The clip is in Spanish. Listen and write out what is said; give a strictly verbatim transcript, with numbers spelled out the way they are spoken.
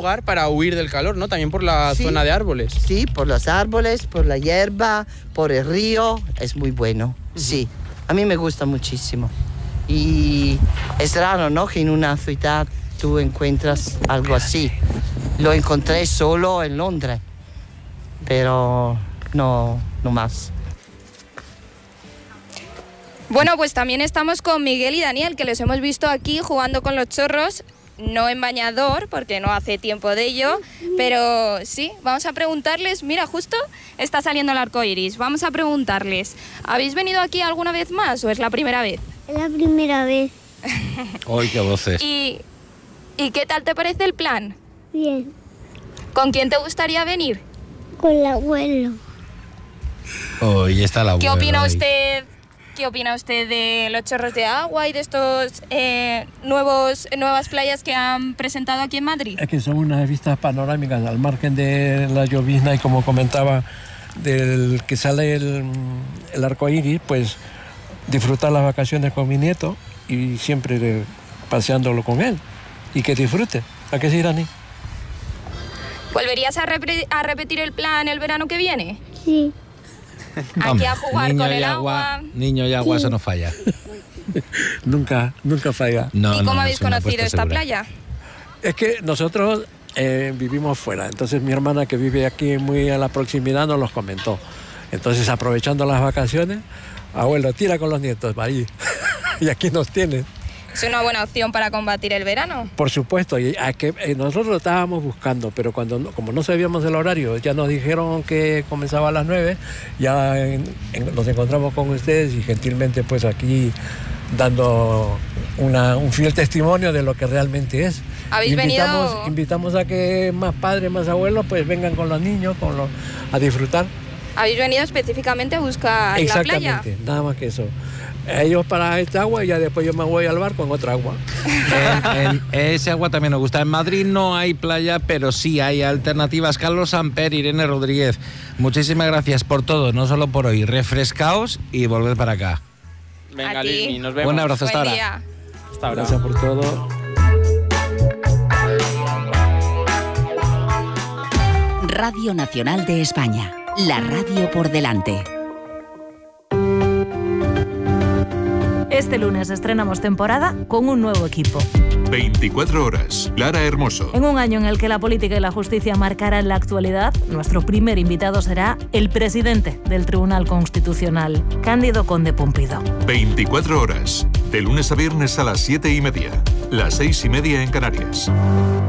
lugar para huir del calor, ¿no? También por la Sí. zona de árboles. Sí, por los árboles, por la hierba, por el río, es muy bueno, sí. A mí me gusta muchísimo. Y es raro, ¿no? Que en una ciudad tú encuentras algo así. Lo encontré solo en Londres, pero no, no más. Bueno, pues también estamos con Miguel y Daniel, que los hemos visto aquí jugando con los chorros, no en bañador, porque no hace tiempo de ello, pero sí, vamos a preguntarles, mira, justo está saliendo el arco iris, vamos a preguntarles, ¿habéis venido aquí alguna vez más o es la primera vez? Es la primera vez. ¡Ay, qué voces! ¿Y, ¿Y qué tal te parece el plan? Bien. ¿Con quién te gustaría venir? Con el abuelo. Hoy está la ¿Qué abuela opina ahí. usted? ¿Qué opina usted de los chorros de agua y de estos eh, nuevos nuevas playas que han presentado aquí en Madrid? Es que son unas vistas panorámicas al margen de la llovizna y como comentaba del que sale el, el arco iris, pues disfrutar las vacaciones con mi nieto y siempre de- paseándolo con él y que disfrute. ¿A qué sí, Dani? ¿Volverías a, repre- a repetir el plan el verano que viene? Sí. Aquí Hombre, a jugar niño con y el agua. Niño y agua, Sí. eso no falla. Nunca, nunca falla. No, ¿Y no, cómo no, habéis es una conocido apuesta esta segura. playa? Es que nosotros eh, vivimos fuera, entonces mi hermana que vive aquí muy a la proximidad nos los comentó. Entonces aprovechando las vacaciones, abuelo, tira con los nietos, va ahí. Y aquí nos tiene. Es una buena opción para combatir el verano. Por supuesto, y a que, eh, nosotros lo estábamos buscando, pero cuando no- como no sabíamos el horario, ya nos dijeron que comenzaba a las nueve, ya en- en- nos encontramos con ustedes y gentilmente pues aquí dando una- un fiel testimonio de lo que realmente es. Habéis invitamos, venido- invitamos a que más padres, más abuelos pues vengan con los niños con los, a disfrutar. Habéis venido específicamente a buscar la playa. Exactamente, nada más que eso. Ellos para esta agua y ya después yo me voy al bar con otra agua. En- en- ese agua también nos gusta. En Madrid no hay playa, pero sí hay alternativas. Carlos Samper, Irene Rodríguez, muchísimas gracias por todo, no solo por hoy. Refrescaos y volved para acá. Venga, A ti. Luismi, nos vemos. Un abrazo, hasta Buen ahora. día. Hasta ahora. Gracias por todo. Radio Nacional de España, la radio por delante. Este lunes estrenamos temporada con un nuevo equipo. veinticuatro horas. Clara Hermoso. En un año en el que la política y la justicia marcarán la actualidad, nuestro primer invitado será el presidente del Tribunal Constitucional, Cándido Conde Pumpido. veinticuatro horas. De lunes a viernes a las siete y media. Las seis y media en Canarias.